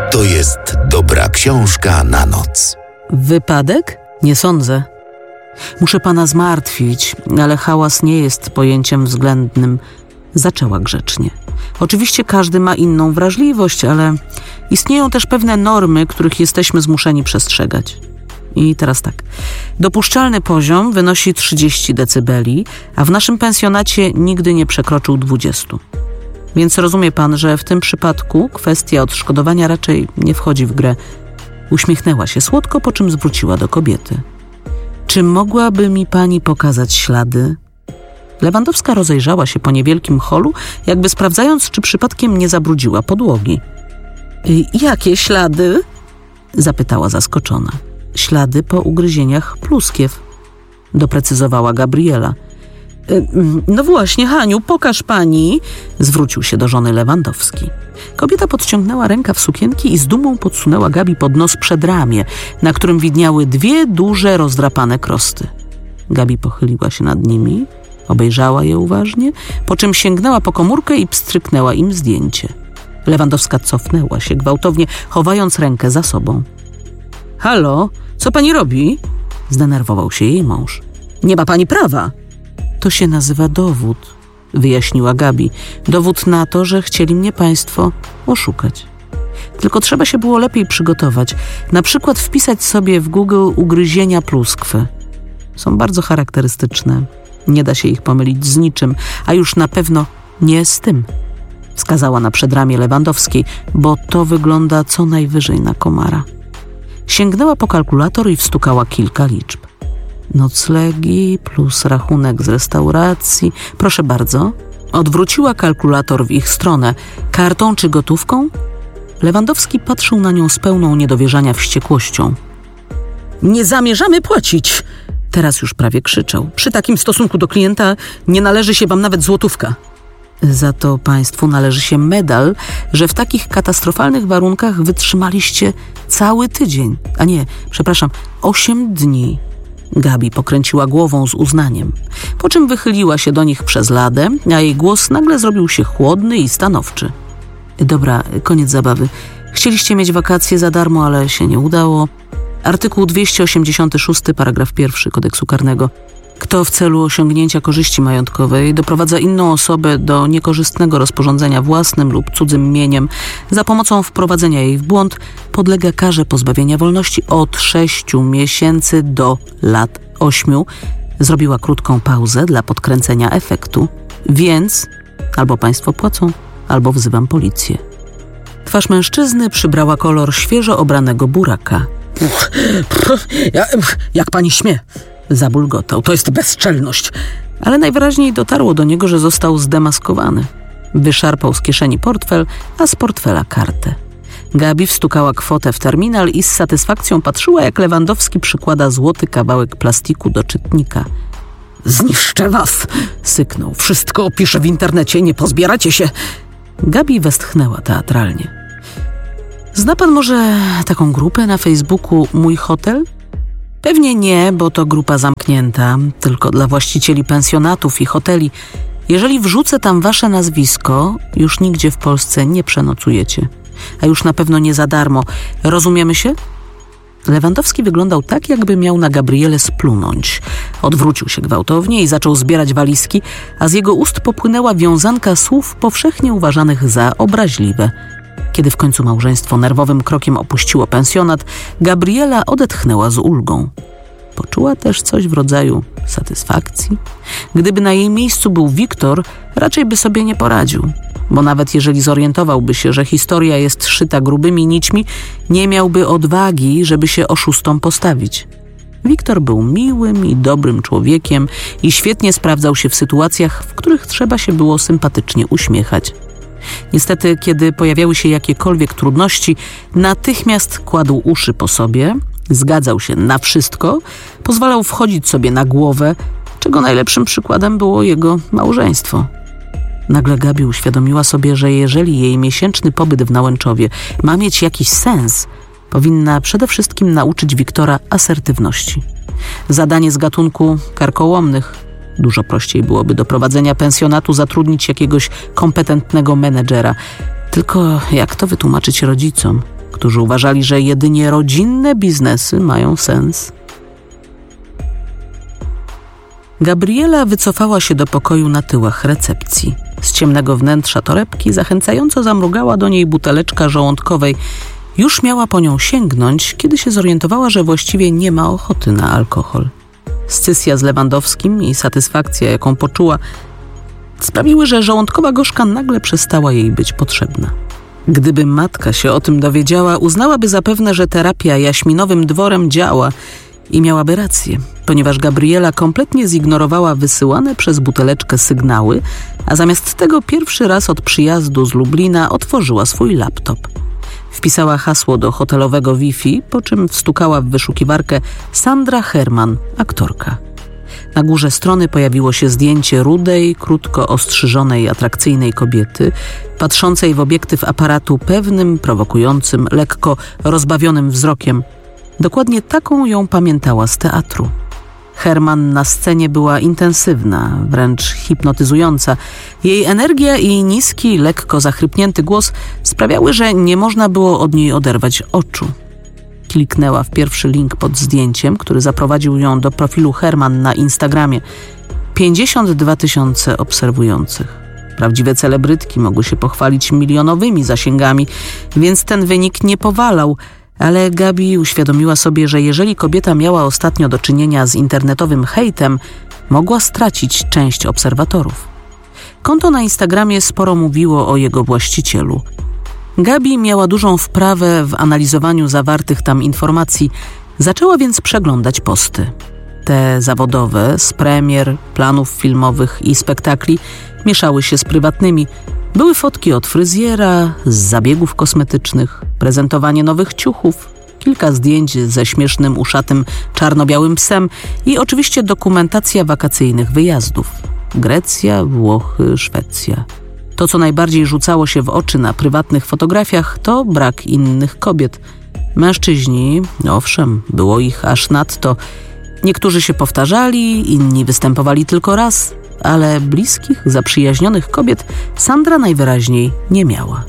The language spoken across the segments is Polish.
To jest dobra książka na noc. Wypadek? Nie sądzę. Muszę pana zmartwić, ale hałas nie jest pojęciem względnym. Zaczęła grzecznie. Oczywiście każdy ma inną wrażliwość, ale istnieją też pewne normy, których jesteśmy zmuszeni przestrzegać. I teraz tak. Dopuszczalny poziom wynosi 30 decybeli, a w naszym pensjonacie nigdy nie przekroczył 20. Więc rozumie pan, że w tym przypadku kwestia odszkodowania raczej nie wchodzi w grę. Uśmiechnęła się słodko, po czym zwróciła do kobiety. Czy mogłaby mi pani pokazać ślady? Lewandowska rozejrzała się po niewielkim holu, jakby sprawdzając, czy przypadkiem nie zabrudziła podłogi. Jakie ślady? Zapytała zaskoczona. Ślady po ugryzieniach pluskiew, doprecyzowała Gabriela. No właśnie, Haniu, pokaż pani, zwrócił się do żony Lewandowski. Kobieta podciągnęła rękaw sukienki i z dumą podsunęła Gabi pod nos przedramię, na którym widniały 2 duże, rozdrapane krosty. Gabi pochyliła się nad nimi, obejrzała je uważnie, po czym sięgnęła po komórkę i pstryknęła im zdjęcie. Lewandowska cofnęła się gwałtownie, chowając rękę za sobą. Halo, co pani robi? Zdenerwował się jej mąż. Nie ma pani prawa. To się nazywa dowód, wyjaśniła Gabi. Dowód na to, że chcieli mnie państwo oszukać. Tylko trzeba się było lepiej przygotować. Na przykład wpisać sobie w Google ugryzienia pluskwy. Są bardzo charakterystyczne. Nie da się ich pomylić z niczym, a już na pewno nie z tym. Wskazała na przedramię Lewandowskiej, bo to wygląda co najwyżej na komara. Sięgnęła po kalkulator i wstukała kilka liczb. Noclegi plus rachunek z restauracji. Proszę bardzo. Odwróciła kalkulator w ich stronę. Kartą czy gotówką? Lewandowski patrzył na nią z pełną niedowierzania wściekłością. Nie zamierzamy płacić! Teraz już prawie krzyczał. Przy takim stosunku do klienta nie należy się wam nawet złotówka. Za to państwu należy się medal, że w takich katastrofalnych warunkach wytrzymaliście cały tydzień. 8 dni. Gabi pokręciła głową z uznaniem, po czym wychyliła się do nich przez ladę, a jej głos nagle zrobił się chłodny i stanowczy. Dobra, koniec zabawy. Chcieliście mieć wakacje za darmo, ale się nie udało. Artykuł 286, paragraf 1 Kodeksu Karnego. Kto w celu osiągnięcia korzyści majątkowej doprowadza inną osobę do niekorzystnego rozporządzenia własnym lub cudzym mieniem za pomocą wprowadzenia jej w błąd, podlega karze pozbawienia wolności od 6 miesięcy do lat 8. Zrobiła krótką pauzę dla podkręcenia efektu. Więc albo państwo płacą, albo wzywam policję. Twarz mężczyzny przybrała kolor świeżo obranego buraka. Jak pani śmie? Zabulgotał. To jest bezczelność. Ale najwyraźniej dotarło do niego, że został zdemaskowany. Wyszarpał z kieszeni portfel, a z portfela kartę. Gabi wstukała kwotę w terminal i z satysfakcją patrzyła, jak Lewandowski przykłada złoty kawałek plastiku do czytnika. Zniszczę was! Syknął. Wszystko opiszę w internecie, nie pozbieracie się. Gabi westchnęła teatralnie. Zna pan może taką grupę na Facebooku Mój Hotel? Pewnie nie, bo to grupa zamknięta, tylko dla właścicieli pensjonatów i hoteli. Jeżeli wrzucę tam wasze nazwisko, już nigdzie w Polsce nie przenocujecie. A już na pewno nie za darmo. Rozumiemy się? Lewandowski wyglądał tak, jakby miał na Gabrielę splunąć. Odwrócił się gwałtownie i zaczął zbierać walizki, a z jego ust popłynęła wiązanka słów powszechnie uważanych za obraźliwe. Kiedy w końcu małżeństwo nerwowym krokiem opuściło pensjonat, Gabriela odetchnęła z ulgą. Poczuła też coś w rodzaju satysfakcji. Gdyby na jej miejscu był Wiktor, raczej by sobie nie poradził. Bo nawet jeżeli zorientowałby się, że historia jest szyta grubymi nićmi, nie miałby odwagi, żeby się oszustom postawić. Wiktor był miłym i dobrym człowiekiem i świetnie sprawdzał się w sytuacjach, w których trzeba się było sympatycznie uśmiechać. Niestety, kiedy pojawiały się jakiekolwiek trudności, natychmiast kładł uszy po sobie, zgadzał się na wszystko, pozwalał wchodzić sobie na głowę, czego najlepszym przykładem było jego małżeństwo. Nagle Gabi uświadomiła sobie, że jeżeli jej miesięczny pobyt w Nałęczowie ma mieć jakiś sens, powinna przede wszystkim nauczyć Wiktora asertywności. Zadanie z gatunku karkołomnych. Dużo prościej byłoby do prowadzenia pensjonatu zatrudnić jakiegoś kompetentnego menedżera. Tylko jak to wytłumaczyć rodzicom, którzy uważali, że jedynie rodzinne biznesy mają sens. Gabriela wycofała się do pokoju na tyłach recepcji. Z ciemnego wnętrza torebki zachęcająco zamrugała do niej buteleczka żołądkowej. Już miała po nią sięgnąć, kiedy się zorientowała, że właściwie nie ma ochoty na alkohol. Scysja z Lewandowskim i satysfakcja, jaką poczuła, sprawiły, że żołądkowa gorzka nagle przestała jej być potrzebna. Gdyby matka się o tym dowiedziała, uznałaby zapewne, że terapia jaśminowym dworem działa i miałaby rację, ponieważ Gabriela kompletnie zignorowała wysyłane przez buteleczkę sygnały, a zamiast tego pierwszy raz od przyjazdu z Lublina otworzyła swój laptop. Wpisała hasło do hotelowego Wi-Fi, po czym wstukała w wyszukiwarkę Sandra Herman, aktorka. Na górze strony pojawiło się zdjęcie rudej, krótko ostrzyżonej, atrakcyjnej kobiety, patrzącej w obiektyw aparatu pewnym, prowokującym, lekko rozbawionym wzrokiem. Dokładnie taką ją pamiętała z teatru. Herman na scenie była intensywna, wręcz hipnotyzująca. Jej energia i niski, lekko zachrypnięty głos sprawiały, że nie można było od niej oderwać oczu. Kliknęła w pierwszy link pod zdjęciem, który zaprowadził ją do profilu Herman na Instagramie. 52 000 obserwujących. Prawdziwe celebrytki mogły się pochwalić milionowymi zasięgami, więc ten wynik nie powalał, ale Gabi uświadomiła sobie, że jeżeli kobieta miała ostatnio do czynienia z internetowym hejtem, mogła stracić część obserwatorów. Konto na Instagramie sporo mówiło o jego właścicielu. Gabi miała dużą wprawę w analizowaniu zawartych tam informacji, zaczęła więc przeglądać posty. Te zawodowe, z premier, planów filmowych i spektakli mieszały się z prywatnymi. Były fotki od fryzjera, z zabiegów kosmetycznych, prezentowanie nowych ciuchów, kilka zdjęć ze śmiesznym, uszatym, czarno-białym psem i oczywiście dokumentacja wakacyjnych wyjazdów. Grecja, Włochy, Szwecja. To, co najbardziej rzucało się w oczy na prywatnych fotografiach, to brak innych kobiet. Mężczyźni, owszem, było ich aż nadto. Niektórzy się powtarzali, inni występowali tylko raz, ale bliskich, zaprzyjaźnionych kobiet Sandra najwyraźniej nie miała.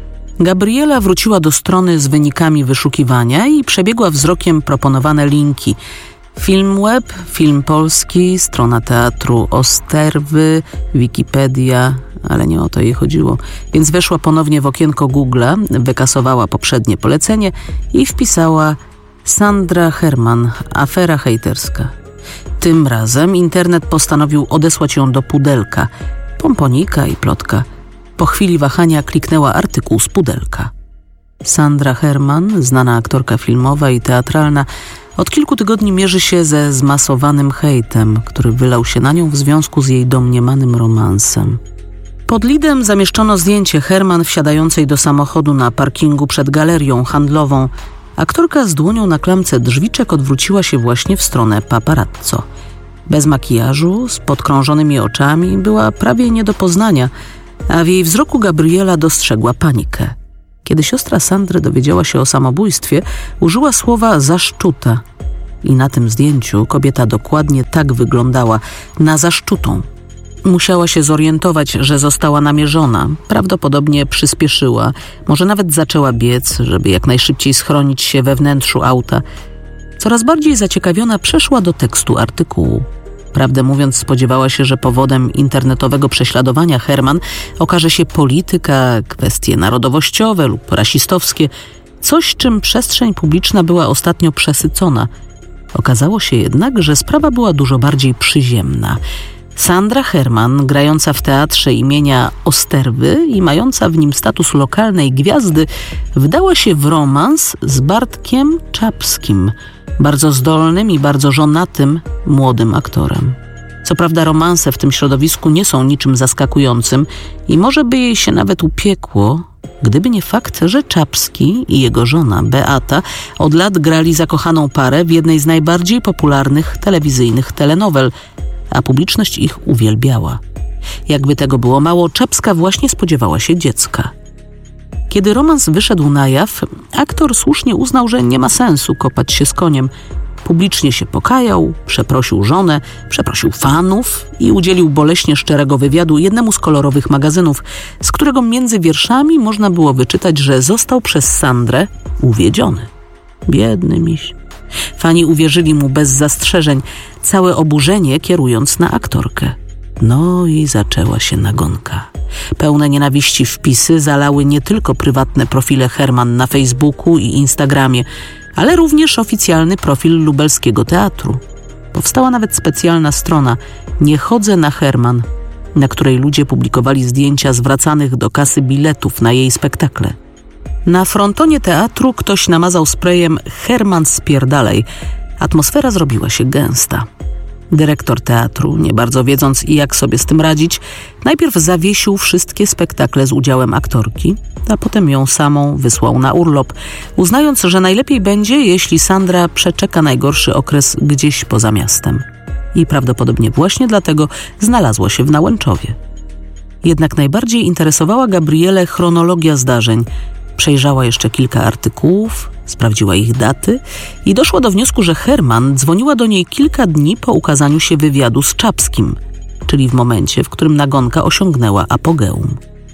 Gabriela wróciła do strony z wynikami wyszukiwania i przebiegła wzrokiem proponowane linki. Filmweb, Film Polski, strona teatru Osterwy, Wikipedia, ale nie o to jej chodziło. Więc weszła ponownie w okienko Google'a, wykasowała poprzednie polecenie i wpisała Sandra Herman, afera hejterska. Tym razem internet postanowił odesłać ją do pudelka, pomponika i plotka. Po chwili wahania kliknęła artykuł z pudelka. Sandra Herman, znana aktorka filmowa i teatralna, od kilku tygodni mierzy się ze zmasowanym hejtem, który wylał się na nią w związku z jej domniemanym romansem. Pod lidem zamieszczono zdjęcie Herman wsiadającej do samochodu na parkingu przed galerią handlową. Aktorka z dłonią na klamce drzwiczek odwróciła się właśnie w stronę paparazzo. Bez makijażu, z podkrążonymi oczami, była prawie nie do poznania, a w jej wzroku Gabriela dostrzegła panikę. Kiedy siostra Sandry dowiedziała się o samobójstwie, użyła słowa zaszczuta. I na tym zdjęciu kobieta dokładnie tak wyglądała, na zaszczutą. Musiała się zorientować, że została namierzona. Prawdopodobnie przyspieszyła, może nawet zaczęła biec, żeby jak najszybciej schronić się we wnętrzu auta. Coraz bardziej zaciekawiona przeszła do tekstu artykułu. Prawdę mówiąc, spodziewała się, że powodem internetowego prześladowania Herman okaże się polityka, kwestie narodowościowe lub rasistowskie, coś, czym przestrzeń publiczna była ostatnio przesycona. Okazało się jednak, że sprawa była dużo bardziej przyziemna. Sandra Herman, grająca w teatrze imienia Osterwy i mająca w nim status lokalnej gwiazdy, wdała się w romans z Bartkiem Czapskim, bardzo zdolnym i bardzo żonatym młodym aktorem. Co prawda romanse w tym środowisku nie są niczym zaskakującym i może by jej się nawet upiekło, gdyby nie fakt, że Czapski i jego żona Beata od lat grali zakochaną parę w jednej z najbardziej popularnych telewizyjnych telenowel, a publiczność ich uwielbiała. Jakby tego było mało, Czapska właśnie spodziewała się dziecka. Kiedy romans wyszedł na jaw, aktor słusznie uznał, że nie ma sensu kopać się z koniem. Publicznie się pokajał, przeprosił żonę, przeprosił fanów i udzielił boleśnie szczerego wywiadu jednemu z kolorowych magazynów, z którego między wierszami można było wyczytać, że został przez Sandrę uwiedziony. Biedny miś. Fani uwierzyli mu bez zastrzeżeń, całe oburzenie kierując na aktorkę. No i zaczęła się nagonka. Pełne nienawiści wpisy zalały nie tylko prywatne profile Herman na Facebooku i Instagramie, ale również oficjalny profil lubelskiego teatru. Powstała nawet specjalna strona Nie chodzę na Herman, na której ludzie publikowali zdjęcia zwracanych do kasy biletów na jej spektakle. Na frontonie teatru ktoś namazał sprayem Herman spierdalej. Atmosfera zrobiła się gęsta. Dyrektor teatru, nie bardzo wiedząc jak sobie z tym radzić, najpierw zawiesił wszystkie spektakle z udziałem aktorki, a potem ją samą wysłał na urlop, uznając, że najlepiej będzie, jeśli Sandra przeczeka najgorszy okres gdzieś poza miastem. I prawdopodobnie właśnie dlatego znalazła się w Nałęczowie. Jednak najbardziej interesowała Gabrielę chronologia zdarzeń. Przejrzała jeszcze kilka artykułów, sprawdziła ich daty i doszła do wniosku, że Herman dzwoniła do niej kilka dni po ukazaniu się wywiadu z Czapskim, czyli w momencie, w którym nagonka osiągnęła apogeum.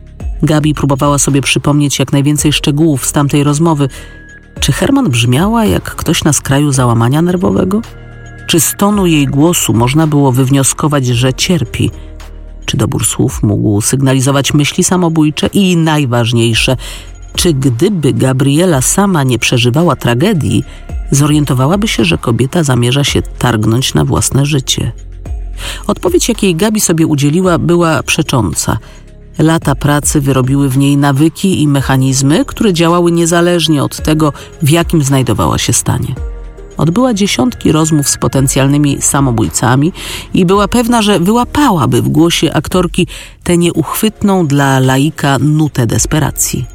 Gabi próbowała sobie przypomnieć jak najwięcej szczegółów z tamtej rozmowy. Czy Herman brzmiała jak ktoś na skraju załamania nerwowego? Czy z tonu jej głosu można było wywnioskować, że cierpi? Czy dobór słów mógł sygnalizować myśli samobójcze? I najważniejsze, czy gdyby Gabriela sama nie przeżywała tragedii, zorientowałaby się, że kobieta zamierza się targnąć na własne życie? Odpowiedź, jakiej Gabi sobie udzieliła, była przecząca. Lata pracy wyrobiły w niej nawyki i mechanizmy, które działały niezależnie od tego, w jakim znajdowała się stanie. Odbyła dziesiątki rozmów z potencjalnymi samobójcami i była pewna, że wyłapałaby w głosie aktorki tę nieuchwytną dla laika nutę desperacji.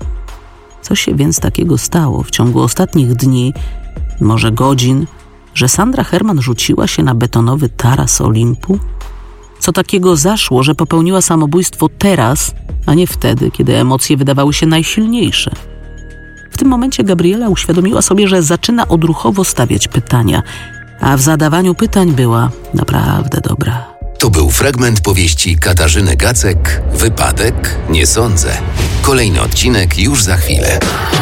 Co się więc takiego stało w ciągu ostatnich dni, może godzin, że Sandra Herman rzuciła się na betonowy taras Olimpu? Co takiego zaszło, że popełniła samobójstwo teraz, a nie wtedy, kiedy emocje wydawały się najsilniejsze? W tym momencie Gabriela uświadomiła sobie, że zaczyna odruchowo stawiać pytania, a w zadawaniu pytań była naprawdę dobra. To był fragment powieści Katarzyny Gacek, Wypadek? Nie sądzę. Kolejny odcinek już za chwilę.